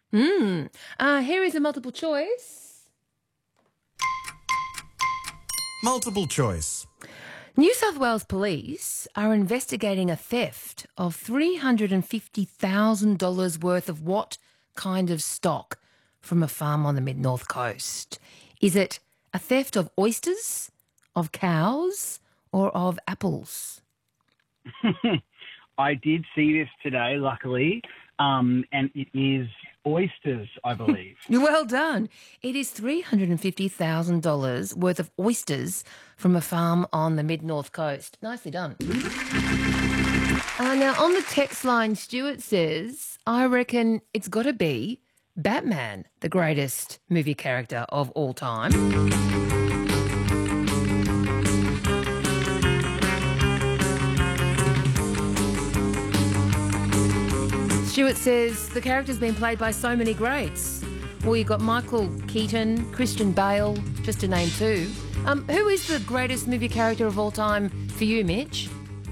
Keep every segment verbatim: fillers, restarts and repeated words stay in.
Hmm. Uh, here is a multiple choice. Multiple choice. New South Wales Police are investigating a theft of three hundred fifty thousand dollars worth of what kind of stock from a farm on the mid-north coast? Is it a theft of oysters, of cows, or of apples? I did see this today, luckily, um, and it is oysters, I believe. Well done. It is three hundred fifty thousand dollars worth of oysters from a farm on the mid-north coast. Nicely done. Uh, now, on the text line, Stuart says, I reckon it's got to be Batman, the greatest movie character of all time. Stuart says the character's been played by so many greats. Well, you've got Michael Keaton, Christian Bale, just to name two. Um, who is the greatest movie character of all time for you, Mitch?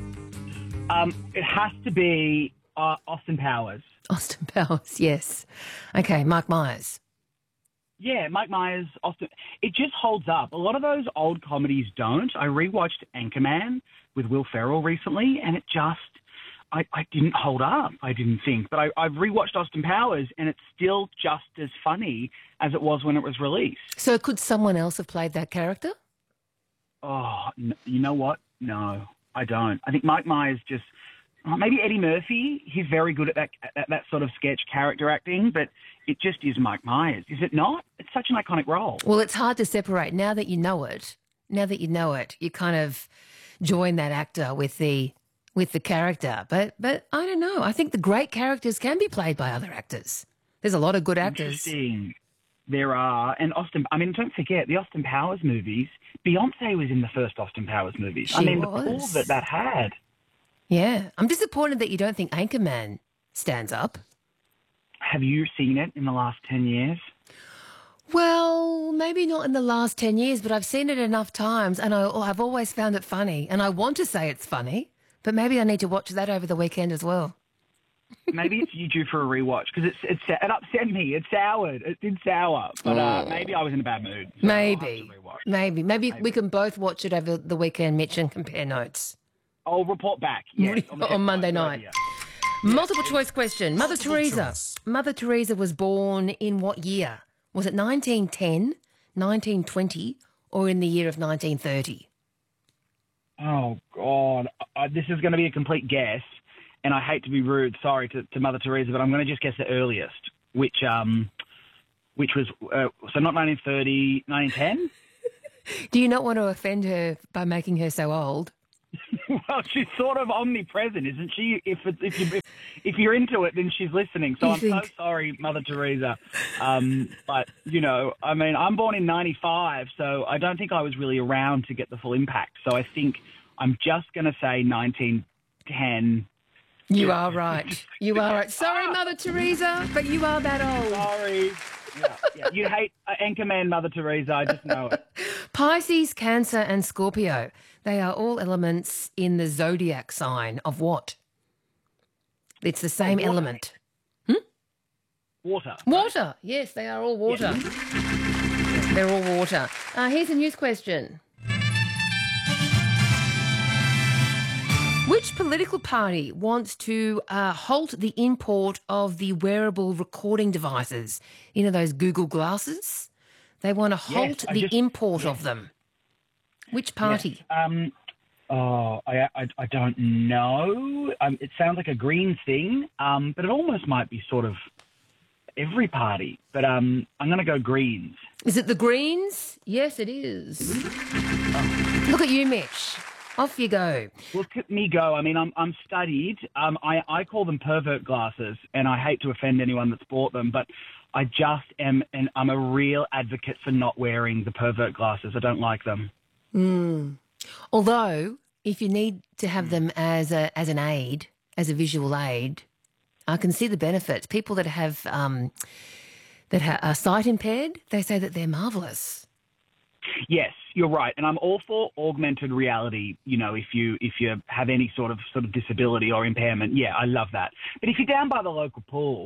Um, it has to be uh, Austin Powers. Austin Powers, yes. Okay, Mike Myers. Yeah, Mike Myers, Austin. It just holds up. A lot of those old comedies don't. I rewatched Anchorman with Will Ferrell recently, and it just... I, I didn't hold up, I didn't think. But I, I've rewatched Austin Powers, and it's still just as funny as it was when it was released. So could someone else have played that character? Oh, n- you know what? No, I don't. I think Mike Myers just... oh, maybe Eddie Murphy. He's very good at that, at that sort of sketch character acting, but it just is Mike Myers. Is it not? It's such an iconic role. Well, it's hard to separate. Now that you know it, now that you know it, you kind of join that actor with the... with the character. But but I don't know. I think the great characters can be played by other actors. There's a lot of good actors. Interesting. There are. And Austin, I mean, don't forget, the Austin Powers movies, Beyonce was in the first Austin Powers movies. She I mean, was. the pull that that had. Yeah. I'm disappointed that you don't think Anchorman stands up. Have you seen it in the last ten years? Well, maybe not in the last ten years, but I've seen it enough times and I, I've always found it funny. And I want to say it's funny. But maybe I need to watch that over the weekend as well. Maybe it's you due for a rewatch because it's, it's it upset me. It soured. It did sour. But uh, maybe I was in a bad mood. So Maybe. maybe. Maybe. Maybe. We can both watch it over the weekend, Mitch, and compare notes. I'll report back. Yes, on, the On Monday text line. night. Yeah. Multiple choice question. Mother Multiple Teresa. choice. Mother Teresa was born in what year? Was it nineteen ten, nineteen twenty, or in the year of nineteen thirty? Oh, God. Uh, this is going to be a complete guess, and I hate to be rude, sorry, to, to Mother Teresa, but I'm going to just guess the earliest, which um, which was, uh, so not nineteen thirty, nineteen ten? Do you not want to offend her by making her so old? Well, she's sort of omnipresent, isn't she? If it's, if you if, if you're into it, then she's listening. So You I'm think? so sorry, Mother Teresa. Um, but you know, I mean, I'm born in ninety-five, so I don't think I was really around to get the full impact. So I think I'm just going to say nineteen ten. You are right. You are right. Sorry, Mother Teresa, but you are that old. Sorry. Yeah, yeah. You hate uh, Anchorman, Mother Teresa. I just know it. Pisces, Cancer, and Scorpio. They are all elements in the zodiac sign of what? It's the same water. element. Water. Water. Yes, they are all water. They're all water. Uh, here's a news question. Which political party wants to uh, halt the import of the wearable recording devices? You know, those Google glasses? They want to halt I the just- import of them. Which party? Yes. Um, oh, I, I, I don't know. Um, it sounds like a Greens thing, um, but it almost might be sort of every party. But um, I'm going to go Greens. Is it the Greens? Yes, it is. Look at you, Mitch. Off you go. Look at me go. I mean, I'm I'm studied. Um, I, I call them pervert glasses, and I hate to offend anyone that's bought them, but I just am, and I'm a real advocate for not wearing the pervert glasses. I don't like them. Mm. Although, if you need to have them as a as an aid, as a visual aid, I can see the benefits. People that have um, that ha- are sight impaired, they say that they're marvellous. Yes, you're right, and I'm all for augmented reality. You know, if you if you have any sort of sort of disability or impairment, yeah, I love that. But if you're down by the local pool,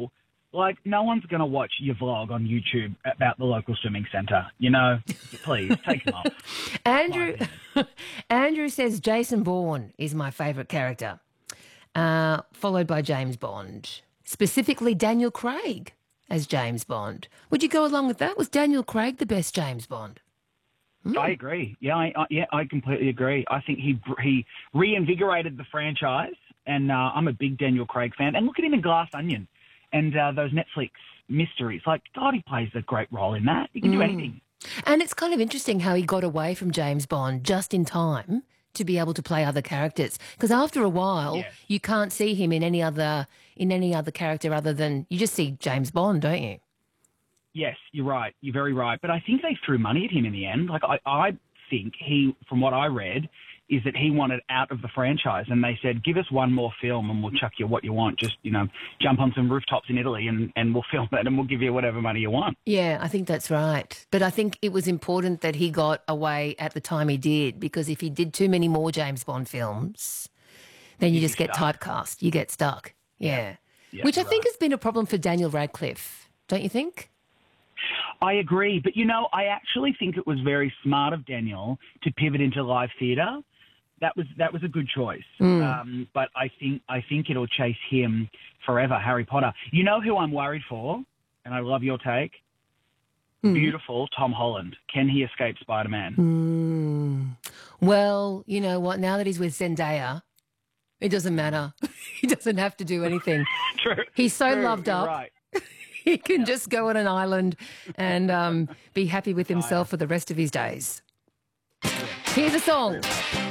Like, no one's going to watch your vlog on YouTube about the local swimming centre. You know, please, take them off. Andrew, Andrew says Jason Bourne is my favourite character, uh, followed by James Bond, specifically Daniel Craig as James Bond. Would you go along with that? Was Daniel Craig the best James Bond? Mm. I agree. Yeah, I, I, yeah, I completely agree. I think he he reinvigorated the franchise, and uh, I'm a big Daniel Craig fan. And look at him in Glass Onion and uh, those Netflix mysteries. Like, God, he plays a great role in that. He can mm. do anything. And it's kind of interesting how he got away from James Bond just in time to be able to play other characters. Because after a while, Yes. you can't see him in any other in any other character other than you just see James Bond, don't you? Yes, you're right. You're very right. But I think they threw money at him in the end. Like, I, I think he, from what I read, is that he wanted out of the franchise. And they said, give us one more film and we'll chuck you what you want. Just, you know, jump on some rooftops in Italy and, and we'll film it and we'll give you whatever money you want. Yeah, I think that's right. But I think it was important that he got away at the time he did, because if he did too many more James Bond films, then you You just get get stuck. typecast. You get stuck. Yeah. Yeah, Which I you're think right. has been a problem for Daniel Radcliffe, don't you think? I agree. But, you know, I actually think it was very smart of Daniel to pivot into live theatre. That was that was a good choice. Mm. Um, but I think I think it'll chase him forever, Harry Potter. You know who I'm worried for? And I love your take. Mm. Beautiful Tom Holland. Can he escape Spider-Man? Mm. Well, you know what? Now that he's with Zendaya, it doesn't matter. He doesn't have to do anything. True. He's so True, loved you're up. Right. He can just go on an island and um, be happy with himself for the rest of his days. Here's a song.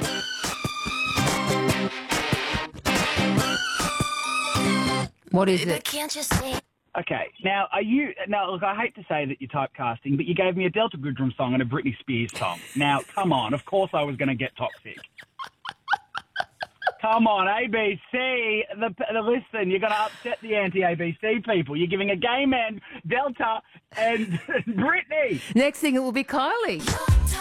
What is it? Can't you see? Okay. Now, are you? Now, look, I hate to say that you're typecasting, but you gave me a Delta Goodrum song and a Britney Spears song. Now, come on. Of course, I was going to get toxic. Come on, A B C. The, the listen, you're going to upset the anti-A B C people. You're giving a gay man Delta and Britney. Next thing it will be Kylie.